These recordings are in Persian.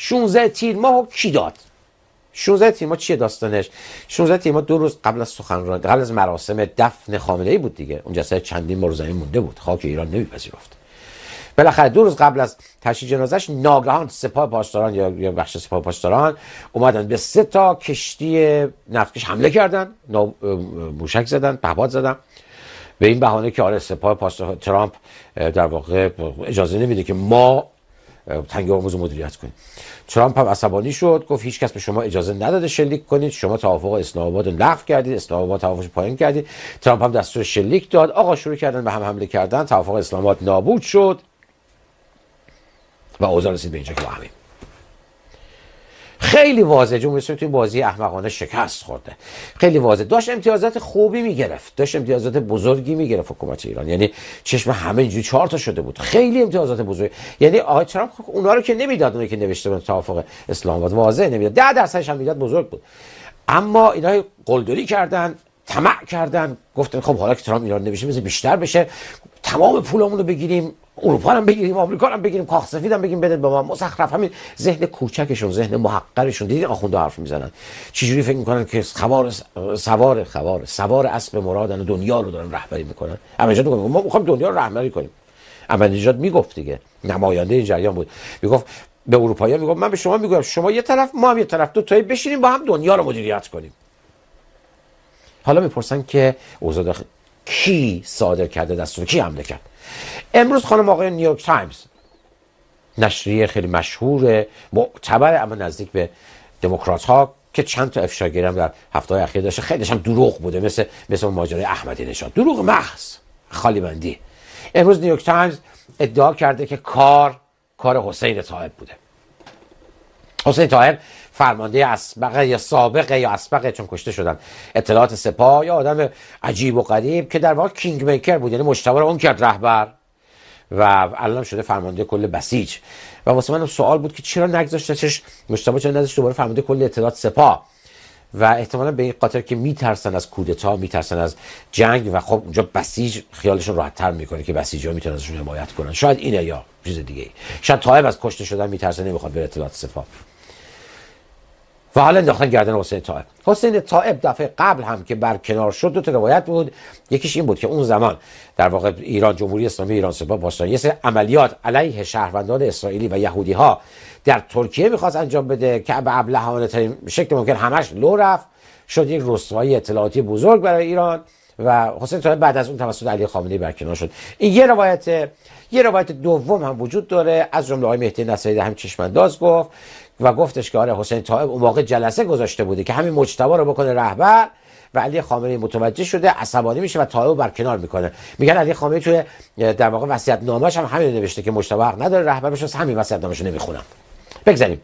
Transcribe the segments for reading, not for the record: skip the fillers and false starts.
16 تیر ماه کی داد؟ 16 تیر ماه چیه داستانش؟ 16 تیر ماه 2 روز قبل از سخنرانی، قبل از مراسم دفن خامنه‌ای بود دیگه. اون جسد چندین بار زمین مونده بود، خاک ایران نمیپذیرفت. بالاخره 2 روز قبل از تشییع جنازش ناگهان سپاه پاسداران یا بخش سپاه پاسداران اومدن به 3 تا کشتی نفتکش حمله کردن، موشک زدن، پهپاد زدن، به این بهانه که آره سپاه پاسداران ترامپ در واقع اجازه نمیده که ما تنگ هرمز مدیریت کنیم. ترامپ هم عصبانی شد، گفت هیچ کس به شما اجازه نداده شلیک کنید، شما توافق اسلام آباد رو لغو کردید، اسلام آباد توافقش پایین کردید. ترامپ هم دستور شلیک داد، آقا شروع کردن به هم حمله کردن، توافق اسلام آباد نابود شد و اوضاع رسید به اینجا که همین. خیلی واضحه جمهوری اسلامی توی بازی احمقانه شکست خورده. خیلی واضحه. داشت امتیازات خوبی میگرفت، داشت امتیازات بزرگی میگرفت حکومت ایران، یعنی چشم همه اینجوری 4 تا شده بود، خیلی امتیازات بزرگ. یعنی آقای ترامپ اونا رو که نمیداد، اونایی که نوشته بود توافق اسلام آباد واضح نمیداد، 10% هم میداد بزرگ بود. اما اینا قلدری کردن، طمع کردن، گفتن خب حالا که ترامپ ایران نوشته بذار بیشتر بشه، تمام پولامون رو بگیریم، اروپا هم بگیریم، آمریکا هم بگیریم، کاخ سفید هم بگیم بده به ما، مسخرف. همین ذهن کوچکشون، ذهن محقرشون. دیدین آخونده حرف میزنن چجوری فکر میکنن که سوار اسب مرادن و دنیا رو دارن رهبری میکنن. احمدی نژاد ما میخوایم دنیا رو رهبری کنیم. احمدی نژاد میگفت دیگه، نماینده این جریان بود، میگفت به اروپایی‌ها، میگفت من به شما میگم شما یه طرف ما هم یه طرف، دو تایی بشینیم با هم دنیا رو مدیریت کنیم. حالا میپرسن که اوضاع کی صادر کرده دستور، کی حمله کرد؟ امروز خانم آقای نیویورک تایمز، نشریه خیلی مشهور معتبر اما نزدیک به دموکرات ها که چند تا افشاگری هم در هفته‌های اخیر داشته، خیلیش هم دروغ بوده، مثل ماجرای احمدی نژاد، دروغ محض، خالی بندی. امروز نیویورک تایمز ادعا کرده که کار حسین طایب بوده. حسین طایب فرمانده اسبق یا سابق یا اسبق، چون کشته شدن، اطلاعات سپاه، یا آدم عجیب و غریب که در واقع کینگ میکر بود، یعنی مجتبی رو اون کرد رهبر و الان شده فرمانده کل بسیج. و واسه من سوال بود که چرا نگذاشتش مجتبی، چرا نذاشت دوباره فرمانده کل اطلاعات سپاه؟ و احتمالاً به این خاطر که میترسن از کودتا، میترسن از جنگ، و خب اونجا بسیج خیالشون راحت‌تر میکنه که بسیجا میتونن ازشون حمایت کنن. شاید اینه یا چیز دیگه ای. شاید طایب از کشته شدن میترسه، نمیخواد بره اطلاعات سپاه. و حالا انداختن گردن حسین طایب. حسین طایب دفعه قبل هم که برکنار شد 2 تا روایت بود. یکیش این بود که اون زمان در واقع ایران، جمهوری اسلامی ایران سپاه پاسداران، یه سری عملیات علیه شهروندان اسرائیلی و یهودی ها در ترکیه میخواست انجام بده که به ابلهانه ترین شکل ممکن همش لو رفت، شد یک رسوایی اطلاعاتی بزرگ برای ایران. و حسین طایب بعد از اون توسط علی خامنه‌ای برکنار شد. این یه روایت. یه روایت دوم هم وجود داره، از جمله آقای مهدی نصیری هم چشم‌انداز گفت و گفتش که آره حسین طایب اون موقع جلسه گذاشته بوده که همین مجتبی رو بکنه رهبر، و علی خامنه‌ای متوجه شده، عصبانی میشه و طایب رو برکنار میکنه. میگن علی خامنه‌ای توی در واقع وصیت‌نامه‌اش هم همین نوشته که مجتبی حق نداره رهبر بشه، همین وصیت‌نامه‌شو نمیخونم. بگذاریم.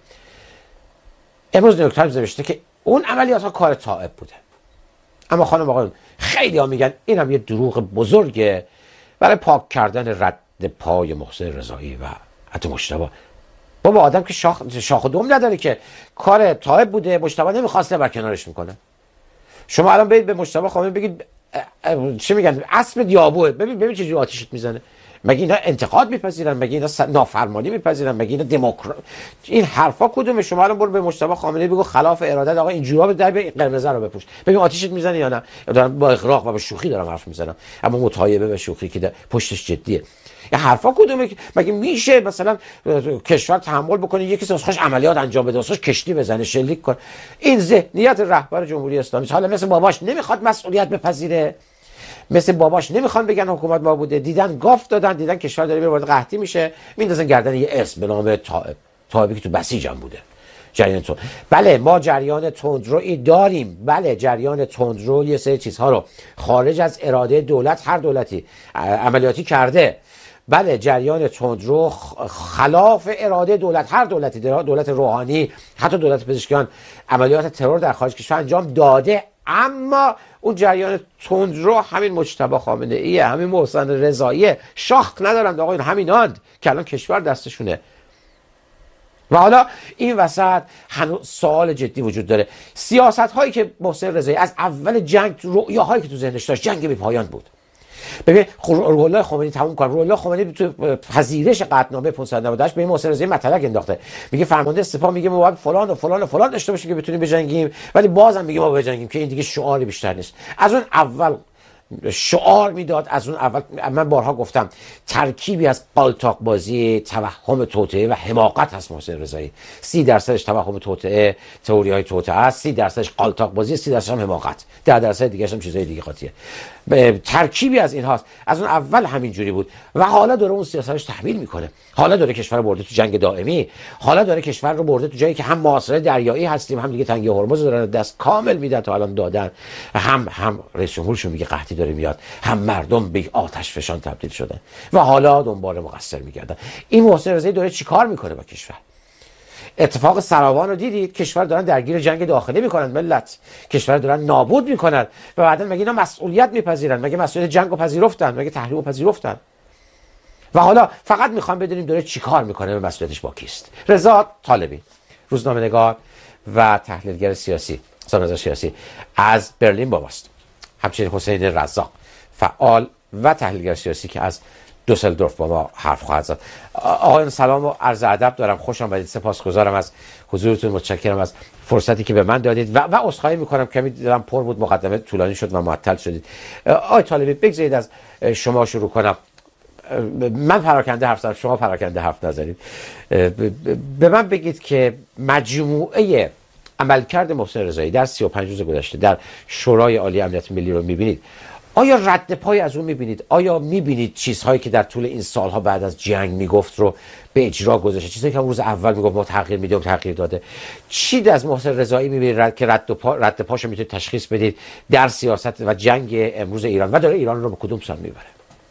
امروز نیویورک تایمز نوشته که اون عملیات ها کار طایب بوده. اما خانم آقایون، خیلی ها میگن اینم یه دروغ بزرگه برای پاک کردن رد پای محسن رضایی و حتی مجتبی. بابا آدم که شاخ و دم نداره که کار طایب بوده، مجتبی نمیخواسته برکنارش میکنه. شما الان برید به مجتبی خامنه‌ای بگید چه میگن اسب دیابوه، ببین چه جوری آتیشت میزنه. مگه اینا انتقاد میپذیرن؟ مگه اینا نافرمانی میپذیرن؟ مگه اینا دموکرات؟ این حرفا کدومه؟ شما الان برو به مجتبی خامنه‌ای بگو خلاف ارادت آقا اینجوریه به در قرمز رو بپوش، ببین آتیشت میزنه یا نه. دارم با اغراق و با شوخی دارم حرف میزنم، اما متایبه به شوخی که پشتش جدیه. این حرفا کدومه؟ مگه میشه مثلا کشور تحمل بکنه یکی واسش عملیات انجام بده، واسش کشتی بزنه، شلیک کنه؟ این ذهنیت رهبر جمهوری اسلامی. حالا مثل باباش نمیخواد مسئولیت بپذیره، مثل باباش نمیخوان بگن حکومت ما بوده، دیدن گاف دادن، دیدن کشور داره میره وارد قحطی میشه، میندازن گردن یه اسم به نام طایبی که تو بسیج هم بوده. جریان تند. بله ما جریان تندرویی داریم، بله جریان تندرو یه سری چیزها رو خارج از اراده دولت، هر دولتی عملیاتی کرده. بله جریان تندرو خلاف اراده دولت، هر دولتی، دولت روحانی، حتی دولت پزشکیان، عملیات ترور در خارج کشور انجام داده. اما اون جریان تندرو همین مجتبی خامنه‌ای، همین محسن رضایی، شاخ ندارند آقایون، همیناند که الان کشور دستشونه. و حالا این وسط هنوز سوال جدی وجود داره. سیاست هایی که محسن رضایی از اول جنگ، رؤیاهایی که تو ذهنش داشت، جنگ بی پایان بود، ببین روح الله خمینی تموم کنم. روح الله خمینی تو پذیرش قطعنامه 598 به این محسن رضایی مطلق انداخته، میگه فرمانده سپاه میگه ما باید فلان و فلان و فلان داشته باشیم که بتونیم بجنگیم، ولی بازم میگه ما بجنگیم، که این دیگه شعار بیشتر نیست. از اون اول شعار میداد، از اون اول من بارها گفتم ترکیبی از قالتاق بازی، توهم توطئه و حماقت هست محسن رضایی. 30% توهم توطئه، تئوری های توطئه است، 30% قالتاق بازی، 30% هم حماقت، 10% دیگه هم چیزای دیگه قاطیه. ترکیبی از این هاست. از اون اول همین جوری بود و حالا داره اون سیاستش تحویل میکنه. حالا داره کشور رو برده تو جنگ دائمی، حالا داره کشور رو برده تو جایی که هم محاصره دریایی هستیم، هم دیگه تنگه هرمز دارن دست کامل میدن تا الان دادن، هم رئیس جمهورشون میگه قحطی داره میاد، هم مردم به آتش فشان تبدیل شدن و حالا دنبال مقصر میگردن. این محسن رضایی داره چیکار میکنه با کشور؟ اتفاق سراوان رو دیدید، کشور دارن درگیر جنگ داخلی میکنن، ملت کشور دارن نابود میکنن و بعدا مگه اینا مسئولیت میپذیرن؟ مگه مسئولیت جنگ رو پذیرفتن؟ مگه تحریم رو پذیرفتن؟ و حالا فقط میخوام بدونیم داره چیکار میکنه و مسئولیتش با کیست. رضا طالبی، روزنامه‌نگار و تحلیلگر سیاسی، سازمان سیاسی از برلین با ماست. همچنین حسین رزاق، فعال و تحلیلگر سیاسی که از دوسلدورف با ما حرف خواهد زد. آقایان سلام و عرض ادب دارم، خوش آمدید، سپاسگزارم از حضورتون، متشکرم از فرصتی که به من دادید و عذرخواهی میکنم کمی دلم پر بود، مقدمه طولانی شد و معطل شدید. آقای طالبی بگذارید از شما شروع کنم. من پراکنده حرف زدم، شما پراکنده حرف نزنید. به من بگید که مجموعه عملکرد محسن رضایی در 35 روز گذشته در شورای عالی امنیت ملی رو میبینید، آیا رد پای از اون میبینید؟ آیا میبینید چیزهایی که در طول این سالها بعد از جنگ میگفت رو به اجرا گذاشته؟ چیزهایی که روز اول میگفت ما تغییر میدیم تغییر داده. چی از محسن رضایی میبینید که رد پاشو میتونید تشخیص بدید در سیاست و جنگ امروز ایران و داره ایران رو به کدوم سمت میبره؟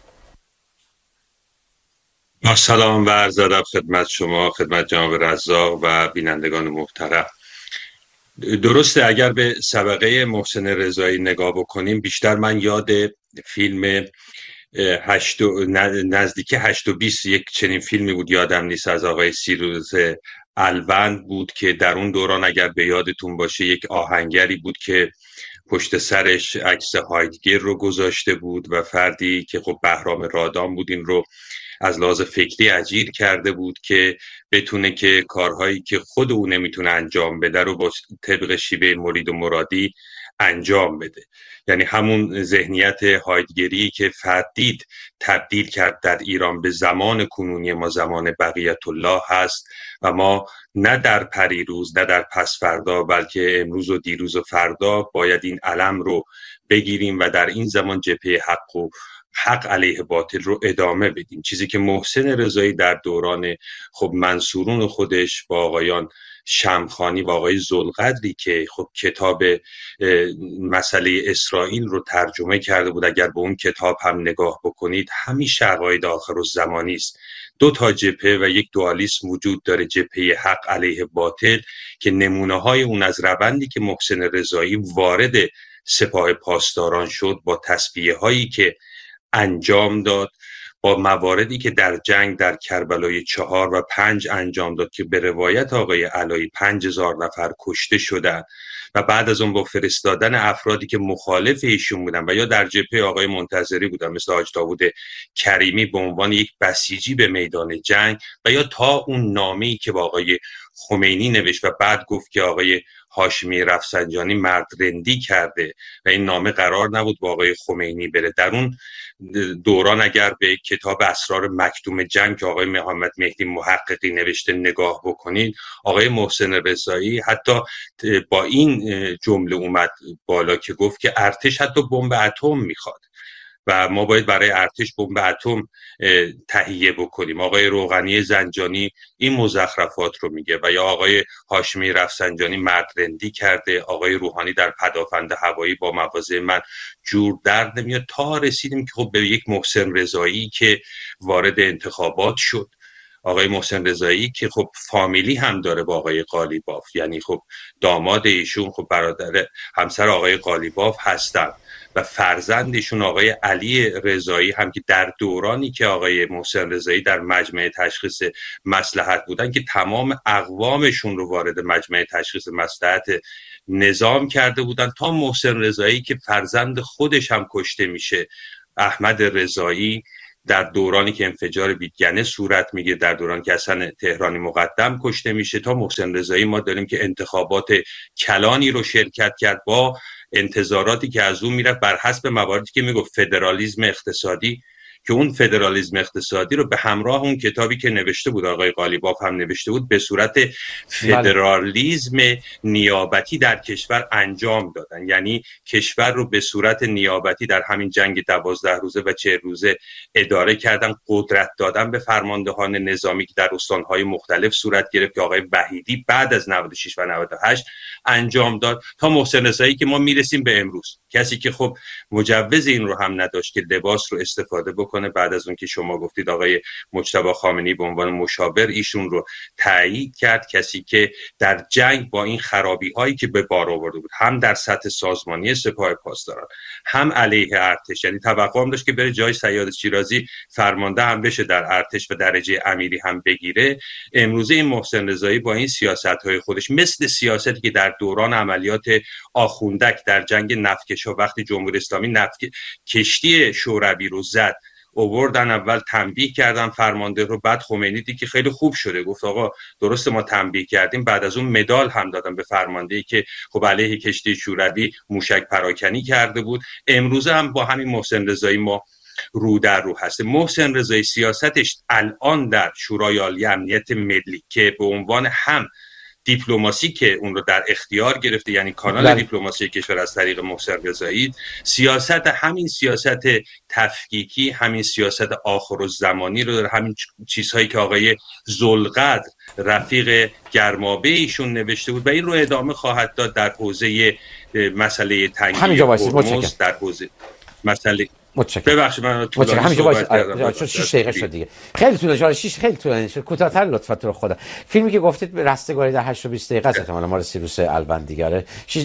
سلام و عرض ادب خدمت شما، خدمت جناب رزاق و بینندگان محترم. درسته اگر به سابقه محسن رضایی نگاه بکنیم، بیشتر من یاد فیلم نزدیک 8:20 یک چنین فیلمی بود، یادم نیست، از آقای سیروس الوند بود که در اون دوران اگر به یادتون باشه یک آهنگری بود که پشت سرش عکس هایدگر رو گذاشته بود و فردی که خب بهرام رادان بود این رو از لحاظ فکری اجیر کرده بود که بتونه که کارهایی که خود او نمیتونه انجام بده رو با طبق شیوه مرید و مرادی انجام بده. یعنی همون ذهنیت هایدگری که فردید تبدیل کرد در ایران به زمان کنونی ما، زمان بقیت الله هست و ما نه در پریروز نه در پس فردا بلکه امروز و دیروز و فردا باید این علم رو بگیریم و در این زمان جبهه حق علیه باطل رو ادامه بدیم. چیزی که محسن رضایی در دوران خب منصورون خودش با آقایان شمخانی و آقای ذوالقدری که خب کتاب مسئله اسرائیل رو ترجمه کرده بود، اگر به اون کتاب هم نگاه بکنید همیشه عقاید آخرالزمانی است. دو تا جبهه و یک دوالیسم وجود داره، جبهه حق علیه باطل که نمونه های اون از روندی که محسن رضایی وارد سپاه پاسداران شد با تصفیه هایی که انجام داد، با مواردی که در جنگ در کربلای 4 و 5 انجام داد که به روایت آقای علایی 5000 نفر کشته شدن و بعد از اون با فرستادن افرادی که مخالف ایشون بودن و یا در جبهه آقای منتظری بودن مثل حاج داوود کریمی به عنوان یک بسیجی به میدان جنگ و یا تا اون نامه‌ای که با آقای خمینی نوشت و بعد گفت که آقای هاشمی رفسنجانی مرد رندی کرده و این نامه قرار نبود با آقای خمینی بره. در اون دوران اگر به کتاب اسرار مکتوم جنگ که آقای محمد مهدی محققی نوشته نگاه بکنید، آقای محسن رضایی حتی با این جمله اومد بالا که گفت که ارتش حتی بمب اتم میخواد و ما باید برای ارتش بمب اتم تهیه بکنیم. آقای روغنی زنجانی این مزخرفات رو میگه و یا آقای هاشمی رفسنجانی مردرندی کرده، آقای روحانی در پدافند هوایی با مواضع من جور در نمیاد، تا رسیدیم که خب به یک محسن رضایی که وارد انتخابات شد. آقای محسن رضایی که خب فامیلی هم داره با آقای قالیباف، یعنی خب داماد ایشون خب برادر همسر آقای قالیباف هستن و فرزندشون آقای علی رضایی هم که در دورانی که آقای محسن رضایی در مجمع تشخیص مصلحت بودن که تمام اقوامشون رو وارد مجمع تشخیص مصلحت نظام کرده بودن، تا محسن رضایی که فرزند خودش هم کشته میشه احمد رضایی در دورانی که انفجار بیدگنه صورت میگیره، در دورانی که حسن تهرانی مقدم کشته میشه، تا محسن رضایی ما داریم که انتخابات کلانی رو شرکت کرد با انتظاراتی که از اون میرفت بر حسب مواردی که میگفت فدرالیسم اقتصادی، که اون فدرالیسم اقتصادی رو به همراه اون کتابی که نوشته بود آقای قالیباف هم نوشته بود به صورت فدرالیسم نیابتی در کشور انجام دادن. یعنی کشور رو به صورت نیابتی در همین جنگ 12 روزه و 40 روزه اداره کردن، قدرت دادن به فرماندهان نظامی که در استانهای مختلف صورت گرفت که آقای وحیدی بعد از 96 و 98 انجام داد، تا محسن رضایی که ما میرسیم به امروز. کسی که خب مجوز این رو هم نداشت که لباس رو استفاده بکنه بعد از اون که شما گفتید آقای مجتبی خامنه‌ای به عنوان مشاور ایشون رو تایید کرد، کسی که در جنگ با این خرابی هایی که به بار آورده بود هم در سطح سازمانی سپاه پاسداران هم علیه ارتش، یعنی توقع هم داشت که بره جای صیاد شیرازی فرمانده هم بشه در ارتش و درجه امیری هم بگیره. امروزه این محسن رضایی با این سیاست‌های خودش مثل سیاستی که در دوران عملیات آخوندک در جنگ نفتکشا وقتی جمهوری اسلامی کشتی شوروی رو زد، آوردن اول تنبیه کردن فرمانده رو، بعد خمینی دید که خیلی خوب شده، گفت آقا درسته ما تنبیه کردیم، بعد از اون مدال هم دادن به فرماندهی که خب علیه کشتی شوروی موشک پراکنی کرده بود. امروزه هم با همین محسن رضایی ما رو در رو هست. محسن رضایی سیاستش الان در شورای عالی امنیت ملی که به عنوان هم دیپلماسی که اون رو در اختیار گرفته، یعنی کانال دیپلماسی کشور از طریق محسن رضایی، سیاست همین سیاست تفکیکی، همین سیاست آخرالزمانی رو داره، همین چیزهایی که آقای ذوالقدر رفیق گرمابه ایشون نوشته بود و این رو ادامه خواهد داد در حوزه مسئله تنگی هرمز، در حوزه مسئله ببخشید من طولانی صحبت کردم. 6 دقیقه شد دیگه. خیلی طولانی شد. 6 خیلی طولانی شد. کوتاه‌تر لطفاً تو رو خدا. فیلمی که گفتید به رستگاری در 8 و 20 دقیقه است، احتمالاً مال سیروس الوند دیگه.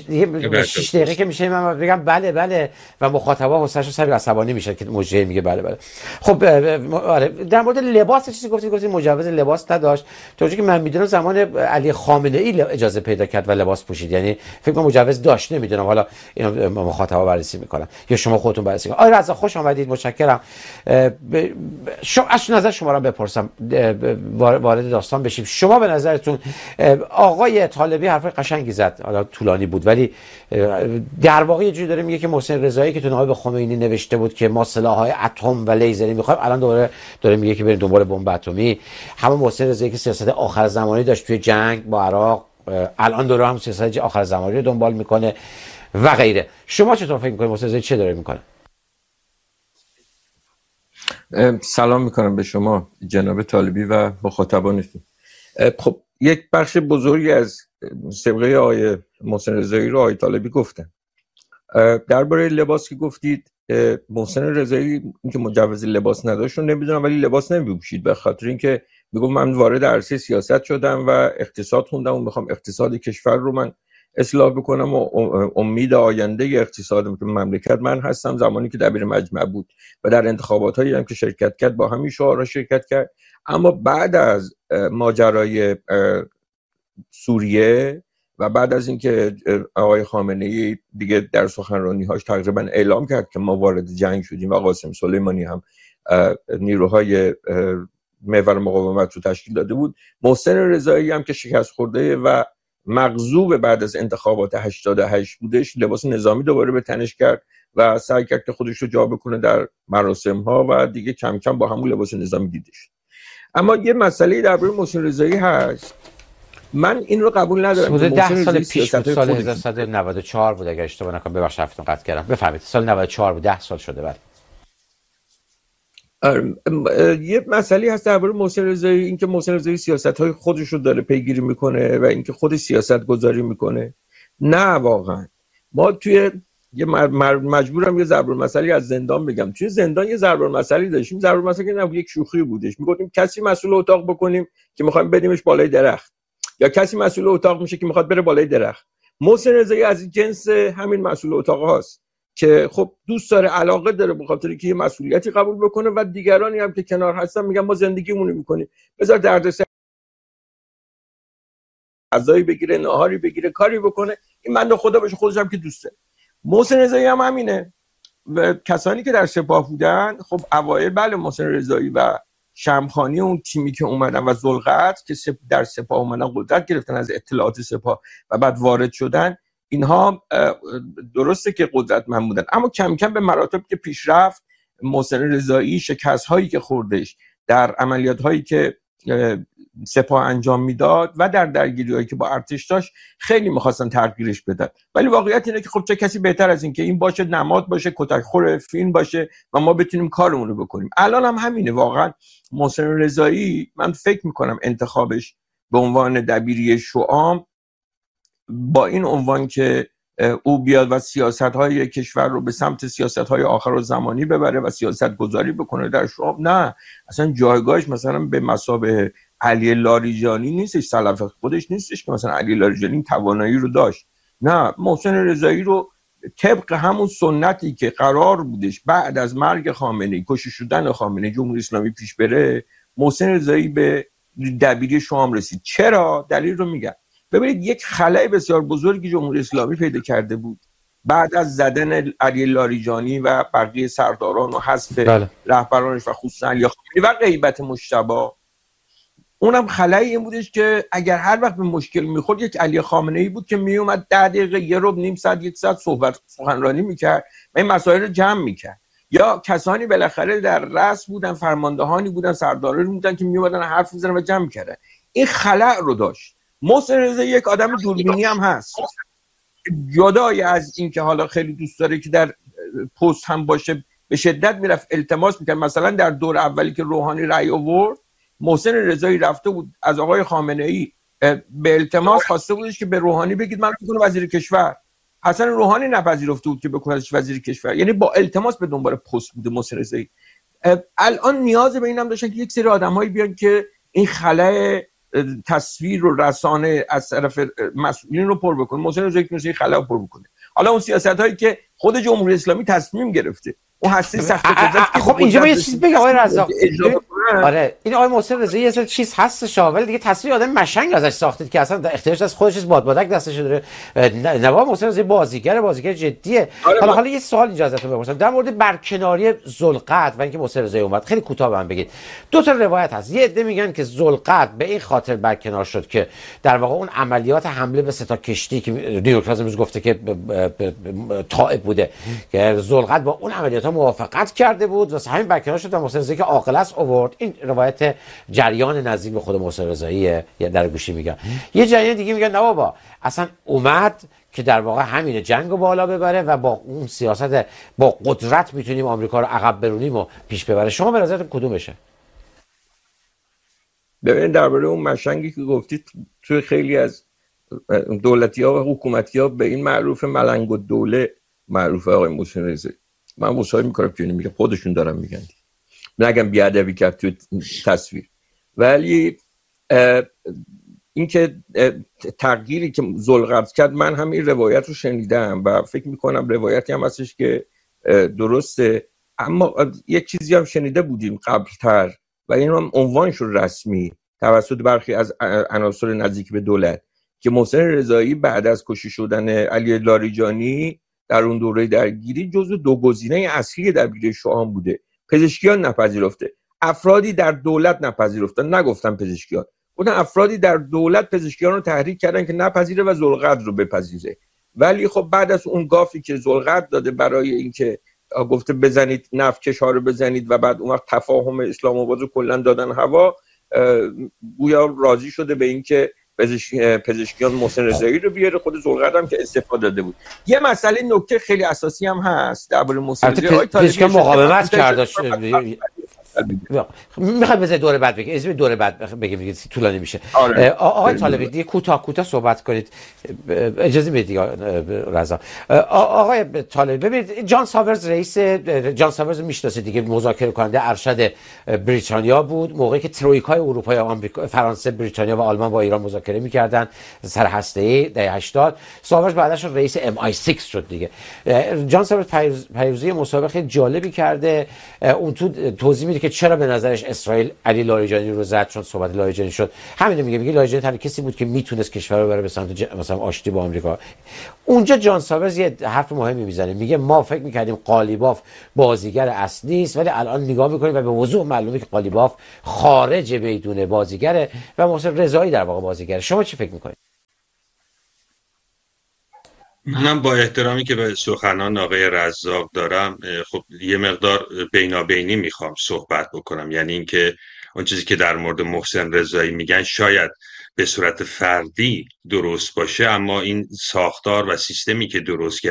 6 دقیقه که میشه من بگم بله بله و مخاطبا حسش و سبیل عصبانی میشه که مجری میگه بله بله. خب آره در مورد لباس چیزی گفتید مجوز لباس نداشت. طوری که من میدونم زمان علی خامنه ای اجازه پیدا کرد و لباس پوشید، یعنی فکر کنم مجوز داشت، نمیدونم حالا اینو مخاطبا بررسی میکنن یا شما خودتون بررسی کنید. آره رضا خوش آمدید، متشکرم. از نظر شما را بپرسم وارد داستان بشیم. شما به نظرتون آقای طالبی حرف قشنگی زد، حالا طولانی بود ولی در واقع یه جوری داره میگه که محسن رضایی که تو نامه به خمینی نوشته بود که ما سلاح‌های اتم و لیزری می‌خوایم، الان دوباره داره میگه که بریم دنبال بمب اتمی. همون محسن رضایی که سیاست آخر زمانی داشت توی جنگ با عراق، الان داره هم سیاست آخر زمانی رو دنبال میکنه و غیره. شما چطور فکر می‌کنید محسن رضایی چه داره میکنه؟ سلام میکنم به شما جناب طالبی و مخاطبانتون. خب یک بخش بزرگی از سابقه آقای محسن رضایی رو آقای طالبی گفتن. درباره لباس که گفتید، محسن رضایی اینکه مجوز لباس نداشت رو نمیدونم ولی لباس نمیپوشید، به خاطر اینکه میگم من وارد عرصه سیاست شدم و اقتصاد خوندم و میخوام اقتصاد کشور رو من اصلاح بکنم و امید آینده اقتصاد مملکت من هستم. زمانی که دبیر مجمع بود و در انتخابات هایی هم که شرکت کرد با همین شعارها شرکت کرد. اما بعد از ماجرای سوریه و بعد از اینکه آقای خامنه‌ای دیگه در سخنرانی‌هاش تقریبا اعلام کرد که ما وارد جنگ شدیم و قاسم سلیمانی هم نیروهای محور مقاومت رو تشکیل داده بود، محسن رضایی هم که شکست خورده و مغضوب بعد از انتخابات 88 بودش، لباس نظامی دوباره به تنش کرد و سعی کرد که خودش رو جا بکنه در مراسم‌ها و دیگه کم کم با همون لباس نظامی دیده شد. اما یه مسئله درباره محسن رضایی هست، من این رو قبول ندارم که 10 سال پیش بود، سال 1394 بود اگر اشتباه نکنم، ببخشید حرفتون قطع کردم. بفرمایید. سال 94 بود، 10 سال شده بعد. یه مسئله هست درباره محسن رضایی، اینکه محسن رضایی سیاست‌های خودش رو داره پیگیری میکنه و اینکه خودش سیاست گذاری میکنه. نه واقعا ما توی یه مجبورم یه ضرب المثلی از زندان بگم. توی زندان یه ضرب المثلی داشتیم، ضرب المثلی که نه یک شوخی بودش، میگفتیم کسی مسئول اتاق بکنیم که میخوایم بدیمش بالای درخت، یا کسی مسئول اتاق میشه که میخواد بره بالای درخت. محسن رضایی از این جنس همین مسئول اتاق هاست که خب دوست داره، علاقه داره به خاطر اینکه یه مسئولیتی قبول بکنه و دیگرانی هم که کنار هستن میگن ما زندگیمون رو میکنیم، بذار دردسر غذایی بگیره، ناهاری بگیره، کاری بکنه، این بنده خدا باشه خودش هم که دوسته. محسن رضایی هم همینه. کسانی که در سپاه بودن، خب اوایل بله محسن رضایی و شمخانی اون تیمی که اومدن و ذوالقرد که در سپاه اومدن قدرت گرفتن از اطلاعات سپاه و بعد وارد شدن، اینها درسته که قدرتمند بودن، اما کم کم به مراتب که پیش رفت محسن رضایی شکست هایی که خوردش در عملیات هایی که سپاه انجام میداد و در درگیری هایی که با ارتش داشت خیلی میخواستن تغییرش بدن، ولی واقعیت اینه که خب چه کسی بهتر از این که این باشه نماد باشه، کتکخور فیلم باشه و ما بتونیم کارمون رو بکنیم. الان هم همینه واقعا. محسن رضایی من فکر میکنم انتخابش به عنوان دبیری شعام با این عنوان که او بیاد و سیاست‌های کشور رو به سمت سیاست‌های آخرالزمانی ببره و سیاست گذاری بکنه در شعب، نه اصلا جایگاهش مثلا به مثابه علی لاریجانی نیستش، سلف خودش نیستش که مثلا علی لاریجانی توانایی رو داشت. نه، محسن رضایی رو طبق همون سنتی که قرار بودش بعد از مرگ خامنه‌ای، کشته شدن خامنه‌ای، جمهوری اسلامی پیش بره، محسن رضایی به دبیری شام رسید. چرا؟ دلیل رو میگم. ببینید یک خلأ بسیار بزرگی جمهوری اسلامی پیدا کرده بود بعد از زدن علی لاریجانی و بقیه سرداران و حذف رهبرانش و خصوصا علی خامنه‌ای و غیبت مجتبی. اونم خلأی این بودش که اگر هر وقت به مشکل میخورد یک علی خامنه‌ای بود که میومد 10 دقیقه، یه ربع، نیم ساعت، یک ساعت سخنرانی میکرد و این مسائل رو جمع میکرد. یا کسانی بالاخره در رأس بودن، فرماندهانی بودن، سردارانی بودن که میومدن حرف میزنن و جمع میکردن. این خلأ رو داشت. محسن رضایی یک آدم دوربینی هم هست، جدای از این که حالا خیلی دوست داره که در پست هم باشه، به شدت میرفت التماس میکرد. مثلا در دور اولی که روحانی رأی آورد، محسن رضایی رفته بود از آقای خامنه‌ای به التماس خواسته بودش که به روحانی بگید من بکنم وزیر کشور. حسن روحانی نپذیرفته بود که بکنه ازش وزیر کشور، یعنی با التماس به دنبال پست بوده محسن رضایی. الان نیاز به اینم داشتن که یک سری آدمایی بیان که این خلأ تصویر و رسانه از طرف مسئولین رو پر بکنه. محسن رضایی که این خلأ رو پر بکنه. حالا اون سیاست‌هایی که خود جمهوری اسلامی تصمیم گرفته، اون هسته سخت قدرت. خب اینجا یه چیز بگم آقای رزاق. آره این آقای محسن رضایی یه چیز هست ولی دیگه تصویر آدم مشنگ ازش ساختید که اصلا اختیارش از خودش بادبادک دستش داره. نواب محسن رضایی بازیگر جدیه. حالا یه سوال اینجا ازتون بپرسم در مورد برکناری ذوالقرد و اینکه محسن رضایی اومد. خیلی کوتاه بهم بگید. دو تا روایت هست. یه عده میگن که ذوالقرد به این خاطر برکنار شد که در واقع اون عملیات حمله به سه تا کشتی که نیویورک تایمز امروز گفته که طائب بوده که ذوالقرد با اون عملیات موافقت کرده بود و همین برکنار شد و محسن رضایی که عاقل است آورد. این روایت جریان نزدیک به خود محسن رضاییه، یا در گوشی میگن. یه جریان دیگه میگن نه بابا اصلا اومد که در واقع همین جنگو بالا ببره و با اون سیاست با قدرت میتونیم آمریکا رو عقب برونیم و پیش ببره. شما به نظرتون کدومشه؟ ببینید درباره اون مشنگی که گفتید، توی خیلی از دولتی‌ها و حکومتی‌ها به این معروف ملنگ الدوله معروفه آقای محسن رضایی. من مصاحبه میکنم که میگه خودشون دارن میگن، نگم بیادبی کرد تو تصویر. ولی این که تغییری که ذوالقرد کرد، من هم این روایت رو شنیدم و فکر میکنم روایتی هم هستش که درسته، اما یک چیزی هم شنیده بودیم قبلتر و این هم عنوانش رو رسمی توسط برخی از عناصر نزدیک به دولت که محسن رضایی بعد از کشته شدن علی لاریجانی در اون دوره درگیری جزو دو گزینه اصلی دبیری شعام بوده. پزشکیان نپذیرفته، افرادی در دولت نپذیرفتن، نگفتن پزشکیان، اون افرادی در دولت پزشکیان رو تحریک کردن که نپذیره و ذوالقرد رو بپذیره. ولی خب بعد از اون گافی که ذوالقرد داده برای اینکه گفته بزنید نفتکش ها رو بزنید و بعد اون وقت تفاهم اسلام آباد رو کلا دادن هوا، گویا راضی شده به اینکه پزشکیان محسن رضایی رو بیاره. خود ذوالقرد هم که استفاده داده بود. یه مسئله نکته خیلی اساسی هم هست درباره محسن رضایی. پزشکیان مقاومت کرد. میخوام بذار دوره بعد بگم، از دوره بعد بگم طولانی میشه. آقای طالبی دیگه کوتاه صحبت کنید، اجازه بدید رضا. آقای طالبی ببینید، جان ساورز میشناسید دیگه، مذاکره کننده ارشد بریتانیا بود موقعی که ترویکای اروپا، آمریکا، فرانسه، بریتانیا و آلمان با ایران مذاکره میکردن سر هسته‌ای دهه 80. ساورز بعدش رئیس MI6 شد دیگه. جان ساورز پیروزی مسابقه خیلی جالبی کرده. اون تو توضیح میده که چرا به نظرش اسرائیل علی لاریجانی رو زد چون صحبت لاریجانی شد، همین میگه لاریجانی تنها کسی بود که میتونست کشور رو بره به سمت مثلا آشتی با آمریکا. اونجا جان ساورز یه حرف مهمی میزنه، میگه ما فکر میکردیم قالیباف بازیگر اصلی است، ولی الان نگاه میکنیم و به وضوح معلومه که قالیباف خارج میدون بازیگره و محسن رضایی در واقع بازیگره. شما چی فکر میکنید؟ منم با احترامی که به سخنان آقای رزاق دارم، خب یه مقدار بینابینی میخوام صحبت بکنم. یعنی اینکه اون چیزی که در مورد محسن رضایی میگن شاید به صورت فردی درست باشه، اما این ساختار و سیستمی که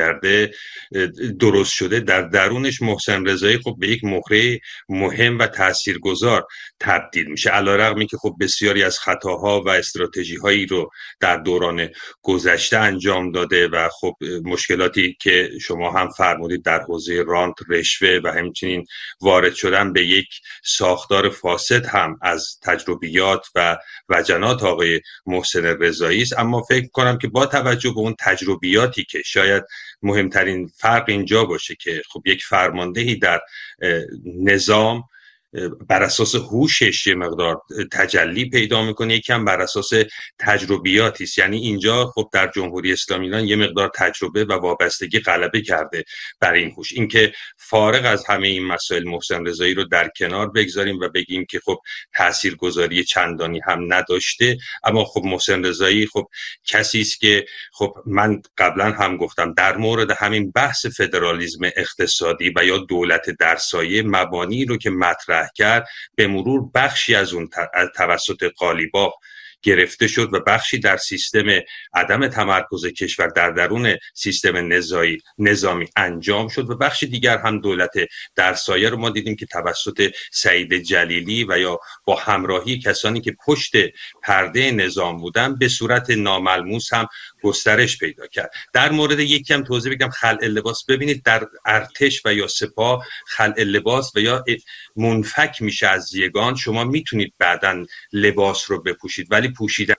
درست شده در درونش محسن رضایی خب به یک مهره مهم و تاثیرگذار تبدیل میشه، علیرغمی که خب بسیاری از خطاها و استراتژی‌هایی رو در دوران گذشته انجام داده و خب مشکلاتی که شما هم فرمودید در حوزه رانت، رشوه و همچنین وارد شدن به یک ساختار فاسد هم از تجربیات و وجنات آقای محسن رضایی است. اما فکر کنم که با توجه به اون تجربیاتی که شاید مهمترین فرق اینجا باشه که خب یک فرماندهی در نظام بر اساس هوشش یه مقدار تجلی پیدا میکنه، یکم بر اساس تجربیاتی است. یعنی اینجا خب در جمهوری اسلامی ایران یه مقدار تجربه و وابستگی غلبه کرده بر این هوش. اینکه فارغ از همه این مسائل محسن رضایی رو در کنار بگذاریم و بگیم که خب تاثیرگذاری چندانی هم نداشته، اما خب محسن رضایی خب کسی است که خب من قبلا هم گفتم در مورد همین بحث فدرالیسم اقتصادی و یا دولت در سایه مبانی رو که مطرح کرد، به مرور بخشی از اون توسط قالیباف گرفته شد و بخشی در سیستم عدم تمرکز کشور در درون سیستم نظامی انجام شد و بخشی دیگر هم دولت در سایه رو ما دیدیم که توسط سعید جلیلی و یا با همراهی کسانی که پشت پرده نظام بودن به صورت ناملموس هم گسترش پیدا کرد. در مورد یکی هم توضیح بگم، خلع لباس، ببینید در ارتش و یا سپاه خلع لباس و یا منفک میشه از یگان، شما میتونید بعداً لباس رو بپوشید، ولی پوشیدن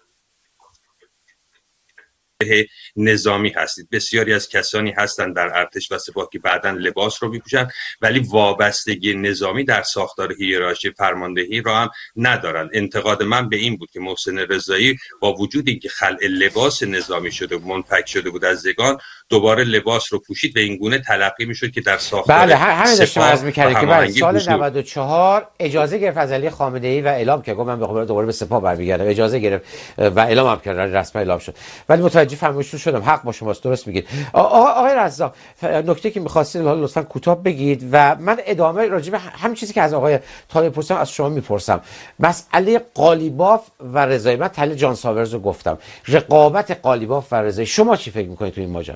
نظامی هستید. بسیاری از کسانی هستند در ارتش و سپاه که بعداً لباس رو میپوشن ولی وابستگی نظامی در ساختار هیرارشی فرماندهی را هم ندارن. انتقاد من به این بود که محسن رضایی با وجود اینکه خلع لباس نظامی شده منفک شده بود از یگان، دوباره لباس رو پوشید و این گونه تلقی میشد که در ساختار بله همین داشتم عرض می‌کردم که بعد سال 94 اجازه گرفت از علی خامنه‌ای و اعلام کرد من دوباره به سپاه برمیگردم، اجازه گرفت و اعلام هم کرد، رسما اعلام شد. ولی متوجه فرمایشتون شدم، حق با شماست، درست میگید. آقای رزاق، نکته که می‌خواستید لطفاً کوتاه بگید و من ادامه راجع به همین چیزی که از آقای طالب پرسیدم از شما میپرسم. مسئله قالیباف و رضایی، من تحلیل جان ساورز رو گفتم، رقابت قالیباف و رضایی، شما چی فکر می‌کنید تو این ماجرا؟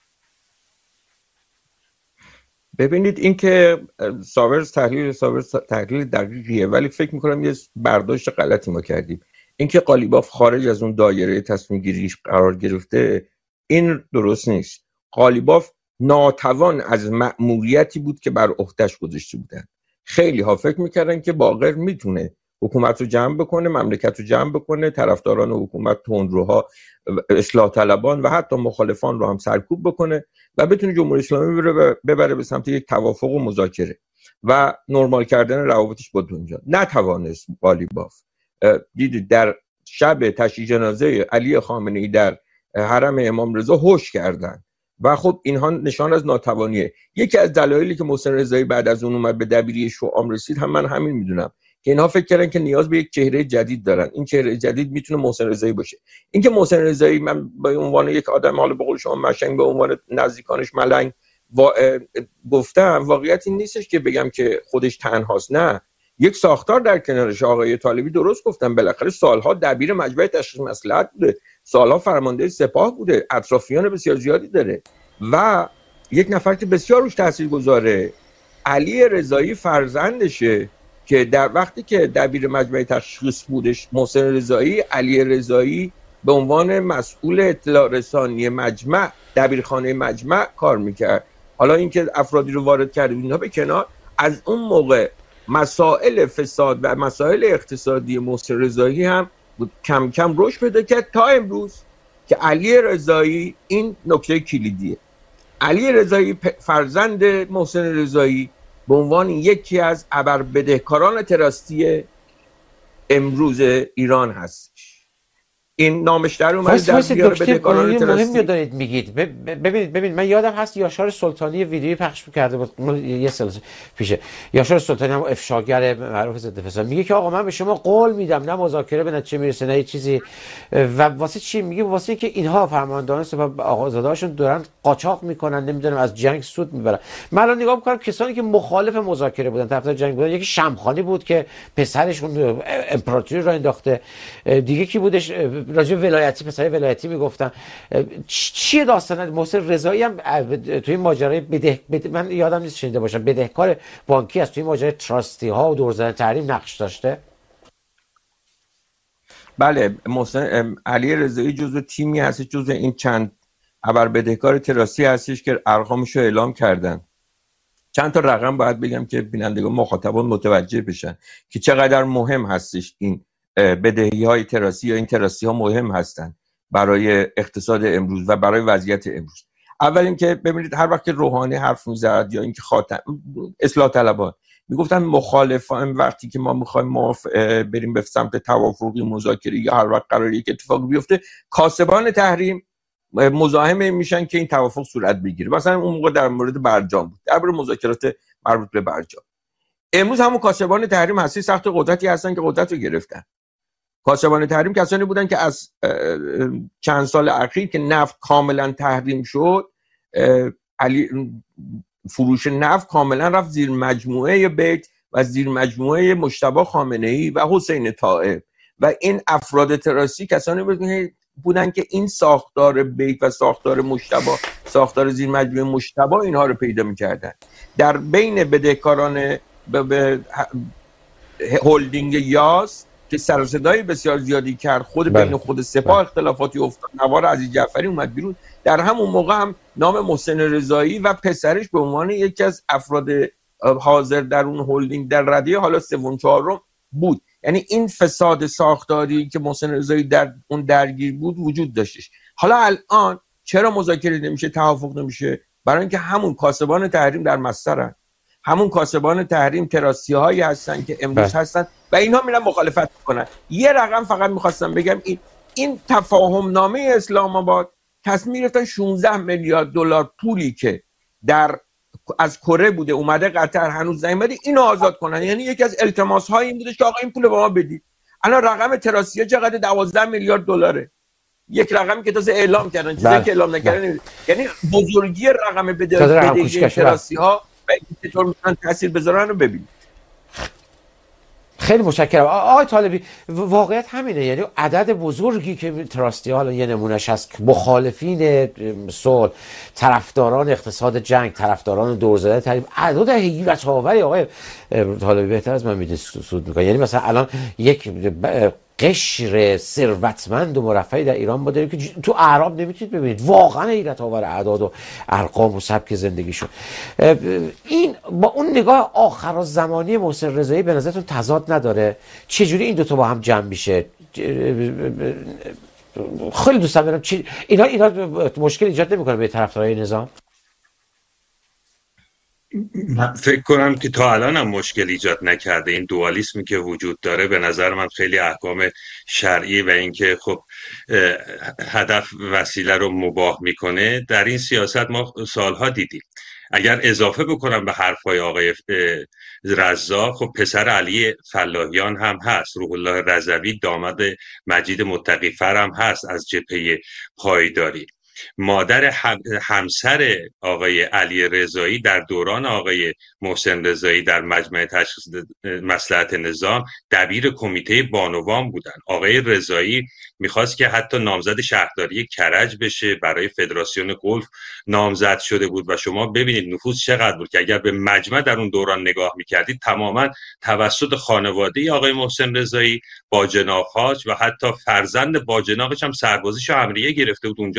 ببینید این که ساورز تحلیل دقیقیه، ولی فکر میکنم یه برداشت غلطی ما کردیم. این که قالیباف خارج از اون دایره تصمیم گیریش قرار گرفته این درست نیست. قالیباف ناتوان از مأموریتی بود که بر عهده‌اش گذاشته بودن. خیلی ها فکر میکردن که باقر میتونه حکومت رو جمع بکنه، مملکت رو جمع بکنه، طرفداران حکومت، تندروها، اصلاح طلبان و حتی مخالفان رو هم سرکوب بکنه و بتونه جمهوری اسلامی ببره به سمت یک توافق و مذاکره و نرمال کردن روابطش با دنیا. نتوانست قالیباف. دیدید در شب تشییع جنازه علی خامنه‌ای در حرم امام رضا هوش کردن و خب اینها نشان از ناتوانیه. یکی از دلایلی که محسن رضایی بعد از اون اومد به دبیری شورام رسید هم من همین میدونم که اینها فکر کردن که نیاز به یک چهره جدید دارن. این چهره جدید میتونه محسن رضایی باشه. اینکه محسن رضایی، من به عنوان یک آدم، حالا به قول شما مشنگ، به عنوان نزدیکانش ملنگ گفتم، واقعیت این نیستش که بگم که خودش تنهاست. نه، یک ساختار در کنارش. آقای طالبی درست گفتم، بالاخره سالها دبیر مجمع تشخیص مصلحت بوده، سالها فرمانده سپاه بوده، اطرافیان بسیار زیادی داره و یک نفر که بسیار روش تاثیرگذاره، علی رضایی فرزندشه که در وقتی که دبیر مجمع تشخیص بودش محسن رضایی، علی رضایی به عنوان مسئول اطلاع رسانی مجمع، دبیرخانه مجمع کار میکرد. حالا اینکه افرادی رو وارد کرده اینا به کنار، از اون موقع مسائل فساد و مسائل اقتصادی محسن رضایی هم کم کم رشد پیدا کرد تا امروز که علی رضایی، این نکته کلیدیه، علی رضایی فرزند محسن رضایی به عنوان یکی از ابربدهکاران تراستی امروز ایران هستش. این نامش در اومد در بیار بدهکاران تراستی. دارید میگید. ببینید من یادم هست یاشار سلطانی ویدیویی پخش کرده بود یه سال پیشه. یاشار سلطانی هم افشاگر معروف ضد فساد میگه که آقا من به شما قول میدم نه مذاکره به نتیجه میرسه نه چیزی. و واسه چی میگه؟ واسه اینکه اینها فرماندهان سپاه آقازاده‌هاشون دارن قاچاق میکنن، نمیدونم از جنگ سود میبرن. من الان نگاه میکنم کسانی که مخالف مذاکره بودن، طرفدار جنگ بودن، یکی شمخانی بود که پسرشون امپراتوری را انداخته، دیگه کی بودش راجع ولایتی، پسر ولایتی میگفتن. چیه داستان؟ محسن رضایی هم توی ماجرای من یادم نیست شنیده باشم بدهکار بانکی از توی ماجرای تراستی ها و دورزدن تحریم نقش داشته. بله، محسن علی رضایی جزو تیمی هست، جزو این چند ابربدهکار تراستی هستش که ارقامش رو اعلام کردن. چند تا رقم باید بگم که بینندگان مخاطبان متوجه بشن که چقدر مهم هستش این بدهی‌های تراسی یا این تراسی ها مهم هستن برای اقتصاد امروز و برای وضعیت امروز. اول اینکه ببینید هر وقت که روحانی حرف می‌زد یا اینکه خاتم اصلاح طلبان میگفتن مخالفان، وقتی که ما می‌خوایم بریم به سمت توافقی مذاکره یا هر وقت قراره یک اتفاق بیفته، کاسبان تحریم مزاحم میشن که این توافق صورت بگیره. مثلا اون موقع در مورد برجام بود، درباره مذاکرات مربوط به برجام. امروز همون کاسبان تحریم هستی سخت قدرتی هستن که قدرت رو گرفتن. کاسبان تحریم کسانی بودن که از چند سال اخیر که نفت کاملا تحریم شد، فروش نفت کاملا رفت زیر مجموعه بیت و زیر مجموعه مجتبی خامنه‌ای و حسین طائب و این افراد تراسی کسانی بودن که این ساختار بیت و ساختار مجتبی، ساختار زیر مجموعه مجتبی اینها رو پیدا می‌کردن. در بین بدهکاران هولدینگ یاس که سر و صدای بسیار زیادی کرد، خود بین خود سپاه اختلافاتی افتاد، نوار عزیز جعفری اومد بیرون، در همون موقع هم نام محسن رضایی و پسرش به عنوان یکی از افراد حاضر در اون هولدینگ در ردیه حالا سوم چهارم بود. یعنی این فساد ساختاری که محسن رضایی در اون درگیر بود وجود داشتش. حالا الان چرا مذاکره نمیشه، توافق نمیشه؟ برای اینکه همون کاسبان تحریم در مسترن، همون کاسبان تحریم تراسی هایی هستن که امروز هستن و اینها میرن مخالفت میکنن. یه رقم فقط میخواستم بگم، این تفاهم نامه اسلام آباد تصمیم گرفتن 16 میلیارد دلار پولی که از کره بوده اومده قطر هنوز نیومده اینو آزاد کنن. یعنی یکی از التماس های این بوده که آقا این پول به ما بدید. الان رقم تراسی ها چقدر؟ 12 میلیارد دلاره. یک رقمی که تازه اعلام کردن، چیزی که اعلام نکردن. یعنی بزرگی رقم بدهی تراسی ها و چطور میتونن تاثیر بذارن رو ببینید. خیلی متشکرم آقای طالبی. واقعیت همینه، یعنی عدد بزرگی که تراستی ها یه نمونهش هست، مخالفین صلح، طرفداران اقتصاد جنگ، طرفداران دورزدن تحریم، عدد حیرت آوری آقای طالبی بهتر از من میدونید سود میکنه. یعنی مثلا الان یک قشر ثروتمند و مرفهی در ایران ما داریم که تو اعراب نمیتونید ببینید. واقعا حیرت آور اعداد و ارقام و سبک زندگیشون. این با اون نگاه آخرالزمانی محسن رضایی به نظرتون تضاد نداره؟ چجوری این دوتا با هم جمع میشه؟ خیلی دوست دارم اینا مشکل ایجاد نمیکنه به طرفدارای نظام؟ من فکر کنم که تا الان هم مشکل ایجاد نکرده. این دوالیسمی که وجود داره به نظر من خیلی احکام شرعی و اینکه خب هدف وسیله رو مباح میکنه در این سیاست ما سالها دیدیم. اگر اضافه بکنم به حرفای آقای رضا، خب پسر علی فلاحیان هم هست، روح الله رضوی داماد مجید متقی‌فر هم هست از جبهه پایداری. مادر همسر آقای علی رضایی در دوران آقای محسن رضایی در مجمع تشخیص مصلحت نظام دبیر کمیته بانوان بودن. آقای رضایی میخواست که حتی نامزد شهرداری کرج بشه، برای فدراسیون گلف نامزد شده بود و شما ببینید نفوذ چقدر بود که اگر به مجمع در اون دوران نگاه میکردید تماما توسط خانواده آقای محسن رضایی، باجناق‌هاش و حتی فرزند باجناقش هم سربازیشو امریه گرفته بود اونجا داشت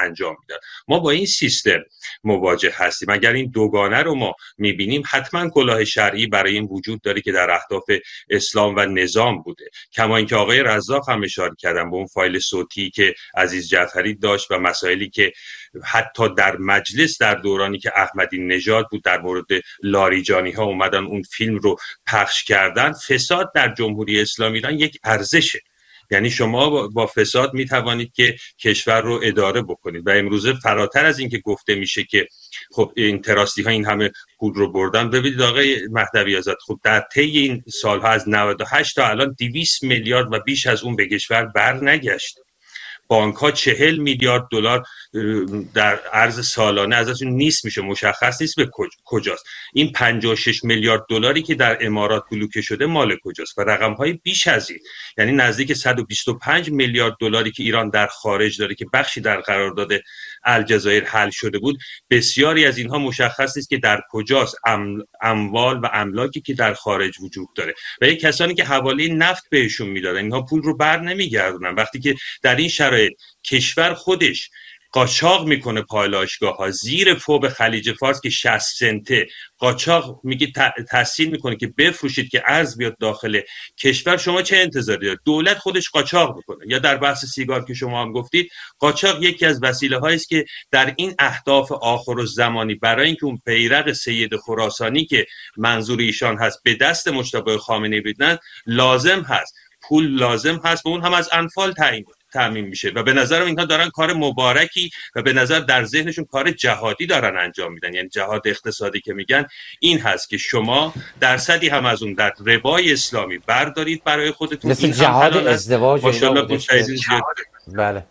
انجام میدن. ما با این سیستم مواجه هستیم. اگر این دوگانه رو ما میبینیم حتما کلاه شرعی برای این وجود داره که در اهداف اسلام و نظام بوده. کما اینکه آقای رزاق هم اشاره کردن به اون فایل صوتی که عزیز جعفری داشت و مسائلی که حتی در مجلس در دورانی که احمدی نژاد بود در مورد لاریجانی ها اومدن اون فیلم رو پخش کردن. فساد در جمهوری اسلامی ایران یک ارزشه. یعنی شما با فساد میتوانید که کشور رو اداره بکنید و امروزه فراتر از این که گفته میشه که خب این تراستی ها این همه پول رو بردن، ببینید آقای مهدوی آزاد، خب در طی این سالها از 98 تا الان 200 میلیارد و بیش از اون به کشور بر نگشت. بانک ها 40 میلیارد دلار در عرض سالانه ازشون نیست میشه، مشخص نیست به کجاست. این 56 میلیارد دلاری که در امارات بلوکه شده مال کجاست و رقم های بیش از این، یعنی نزدیک 125 میلیارد دلاری که ایران در خارج داره که بخشی در قرارداد الجزایر حل شده بود. بسیاری از اینها مشخص نیست که در کجاست. اموال و املاکی که در خارج وجود داره و یک کسانی که حواله نفت بهشون میدادن اینها پول رو بر نمیگردونن. وقتی که در این شرایط کشور خودش قاچاق میکنه پالایشگاه ها زیر فوق خلیج فارس که 60 سنته قاچاق میگه تحصیل میکنه که بفروشید که ارز بیاد داخل کشور، شما چه انتظاری دارید؟ دولت خودش قاچاق میکنه. یا در بحث سیگار که شما هم گفتید، قاچاق یکی از وسیله هایی است که در این اهداف آخرالزمانی برای اینکه اون پیرق سید خراسانی که منظور ایشان هست به دست مجتبی خامنه‌ای بدن لازم هست، پول لازم هست و اون هم از انفال تامین میشه و به نظرم اینها دارن کار مبارکی و به نظر در ذهنشون کار جهادی دارن انجام میدن. یعنی جهاد اقتصادی که میگن این هست که شما درصدی هم از اون در ربای اسلامی بردارید برای خودتون، مثل جهاد ازدواج. ماشاءالله بله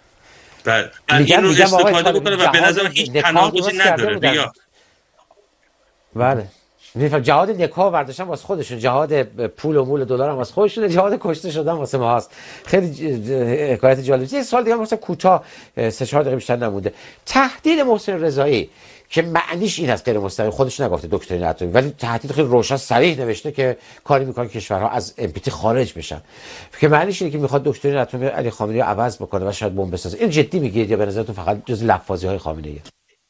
این رو استفاده بکنه و به نظر هیچ تناقضی نداره. بیا بله میفهم جهاد نکاح برداشتن واسه خودشون، جهاد پول و مول دلار هم واسه خودشون، جهاد کشته شدن واسه ما هست. خیلی حکایت جالبی. یه سوال دیگه مثلا کوتاه 3-4 دقیقه بیشتر نمونده. تهدید محسن رضایی که معنیش این هست غیر مستقیم، خودش نگفته دکترین اتمی، ولی تهدید خیلی روشن صریح نوشته که کاری میکنه کشورها از NPT خارج بشن، که معنیش اینه که میخواد دکترین اتمی علی خامنه‌ای عوض بکنه و شاید بمب بسازه. این جدی میگید یا به نظرتون فقط جز لفاظی‌های خامنه‌ایه؟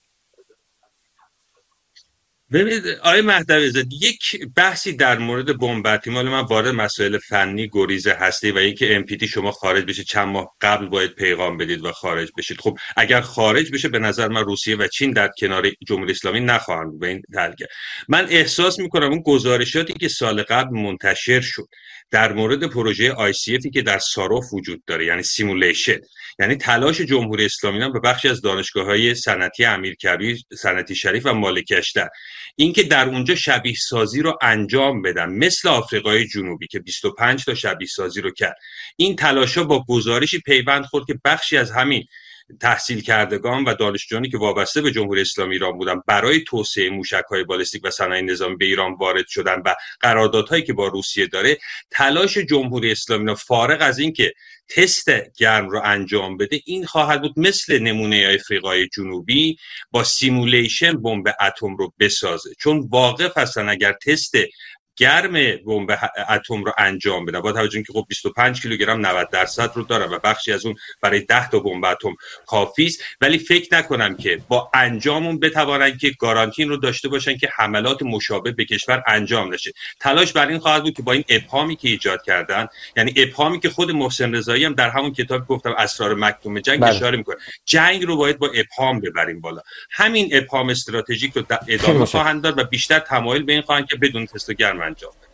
ببینید آقای مهدوی زاده، یک بحثی در مورد بمب اتمی، مال من وارد مسائل فنی گریز هستی و اینکه NPT شما خارج بشه چند ماه قبل باید پیغام بدید و خارج بشید. خب اگر خارج بشه به نظر من روسیه و چین در کنار جمهوری اسلامی نخواهند به این تلگه. من احساس میکنم اون گزارشاتی که سال قبل منتشر شد در مورد پروژه ICF که در ساروف وجود داره، یعنی سیمولیشن، یعنی تلاش جمهوری اسلامی به بخشی از دانشگاه‌های صنعتی امیرکبیر، صنعتی شریف و مالکشتر، اینکه در اونجا شبیه سازی رو انجام بدن مثل آفریقای جنوبی که 25 تا شبیه سازی رو کرد. این تلاش‌ها با گزارشی پیوند خورد که بخشی از همین تحصیل کردگان و دانشجویانی که وابسته به جمهوری اسلامی ایران بودن برای توسعه موشک‌های بالستیک و صنایع نظامی به ایران وارد شدن و قراردادهایی که با روسیه داره، تلاش جمهوری اسلامی فارغ از این که تست گرم رو انجام بده این خواهد بود مثل نمونه آفریقای جنوبی با سیمولیشن بمب اتم رو بسازه، چون واقف هستن اگر تست گرم بمب اتم رو انجام بدن با توجه اینکه خب 25 کیلوگرم 90% رو دارن و بخشی از اون برای 10 تا بمب اتم کافی است، ولی فکر نکنم که با انجامون بتوانن که گارانتی رو داشته باشن که حملات مشابه به کشور انجام نشه. تلاش بر این خواهد بود که با این ابهامی که ایجاد کردن، یعنی ابهامی که خود محسن رضایی هم در همون کتاب گفتم اسرار مکتوم جنگ اشاره میکنه، جنگ رو باید با ابهام ببریم بالا. همین ابهام استراتژیک رو ادامه خواهند داد و بیشتر تمایل به این خواهند که بدون تست گرم انجام بدن.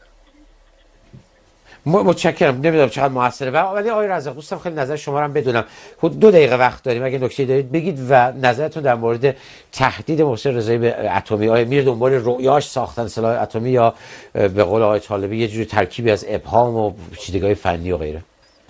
متشکرم. نمیدونم چقدر موثره ولی آقای رزاق دوستم خیلی نظر شما رو هم بدونم. حدود 2 دقیقه وقت داریم، اگه نکته دارید بگید و نظرتون در مورد تهدید محسن رضایی به اتمی. آیا میره دنبال رؤیاش ساختن سلاح اتمی یا به قول آقای طالبی یه جوری ترکیبی از ابهام و چیزهای فنی و غیره؟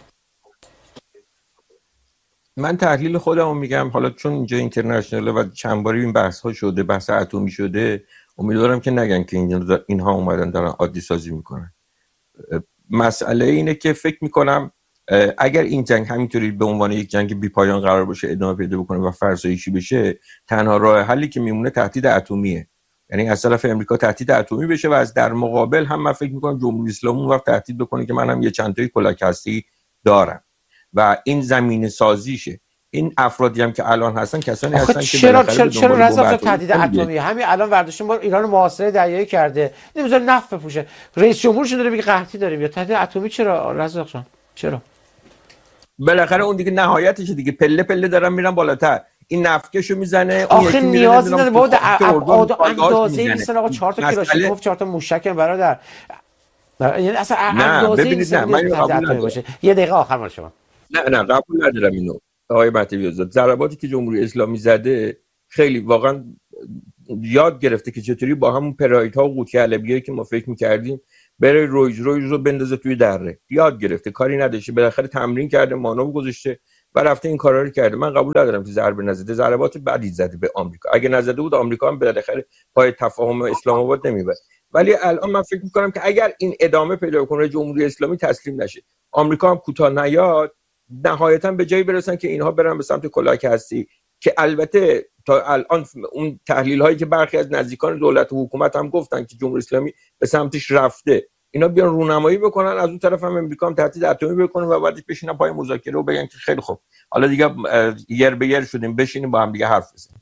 من تحلیل خودمو میگم، حالا چون اینجا اینترنشنال و چند باری این بحث ها شده، بحث اتمی شده، امیدوارم که نگن که اینها اومدن دارن عادی سازی میکنن. مسئله اینه که فکر میکنم اگر این جنگ همینطوری به عنوان یک جنگ بی پایان قرار باشه ادامه پیدا بکنه و فرسایشی بشه، تنها راه حلی که میمونه تهدید اتمیه. یعنی از طرف امریکا تهدید اتمی بشه و از در مقابل هم من فکر میکنم جمهوری اسلامی اون وقت تهدید بکنه که من هم یه چند تایی کلاهک هستی دارم و این زمینه سازیشه. این افرادی هم که الان هستن کسانی آخه هستن که چرا رضا تهدید اتمی همین الان ورداشتیم ما ایران محاصره دریایی کرده نمیذاره نفت بپوشه رئیس جمهورش داره میگه قحطی داریم یا تهدید اتمی چرا رضا جان چرا بالاخره اون دیگه نهایتش دیگه پله پله دارن میرن بالاتر این نفکشو میزنه آخه نیازی نداره بود اندازه‌ای نیستن آقا 4 تا کلاشینکوف 4 تا موشک برادر یعنی اصلا اندازه‌ای نیست باشه یه دقیقه آخر مال شما نه قبول ندارم اینو آقای مهدوی آزاد ضرباتی که جمهوری اسلامی زده خیلی واقعا یاد گرفته که چطوری با همون پرایدها و قوطی حلبیایی که ما فکر می‌کردیم بره رویز رو بندازه توی دره یاد گرفته کاری نداشته بالاخره تمرین کرده مانو گذاشته و رفته این کارا رو کرده من قبول ندارم که ضربه نزده ضربات بعدی زده به آمریکا اگه نزده بود آمریکا هم بالاخره پای تفاهم اسلام آباد نمیبرد ولی الان من فکر می‌کنم که اگر این ادامه پیدا کنه جمهوری اسلامی تسلیم نشه آمریکا هم کوتاه نیاد نهایتاً به جایی برسن که اینها برن به سمت کلاک هستی که البته تا الان اون تحلیل هایی که برخی از نزدیکان دولت و حکومت هم گفتن که جمهوری اسلامی به سمتش رفته اینا بیان رونمایی بکنن از اون طرف هم امریکا هم تهدید اتمی بکنه و بعدش بشینن پای مذاکره و بگن که خیلی خوب حالا دیگه یر به یر شدیم بشینیم با هم دیگه حرف بزنیم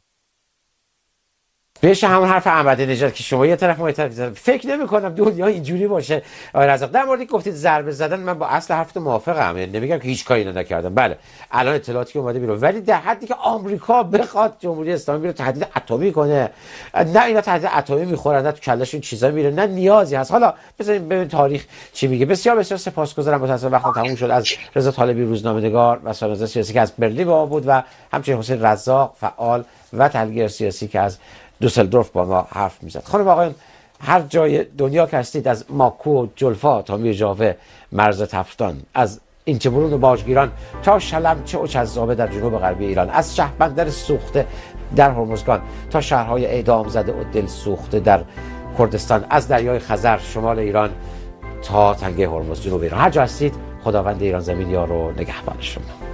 بشه همون حرف احمدی نژاد که شما یه طرف ما یه طرف فکر نمی‌کنم دنیا اینجوری باشه. آقای رزاق در موردی گفتید ضربه زدن من با اصل حرفتون موافقم نمیگم که هیچ کاری نکردم بله الان اطلاعاتی که اومده بیرون ولی در حدی که آمریکا بخواد جمهوری اسلامی رو تهدید اتمی کنه نه اینا تهدید اتمی میخورن نه تو کلهشون چیزا میره نه نیازی هست. حالا بذاریم ببین تاریخ چی میگه. بسیار بسیار سپاسگزارم متأسفانه وقت تموم شد از رضا طالبی روزنامه‌نگار و سرنوشت سیاسی که از برلین با ما بود و همچنین حسین رزاق فعال و تحلیلگر سیاسی که از دوسلدورف با ما حرف میزد. خانم آقایان هر جای دنیا که هستید از ماکو و جلفا تا میرجاوه مرز تفتان از اینچه‌برون و باجگیران تا شلمچه و چذابه در جنوب غربی ایران از شهربندر سوخته در هرمزگان تا شهرهای اعدام زده و دل سوخته در کردستان از دریای خزر شمال ایران تا تنگه هرمز جنوب ایران هر جا هستید خداوند ایران زمین یار و نگهبان شما.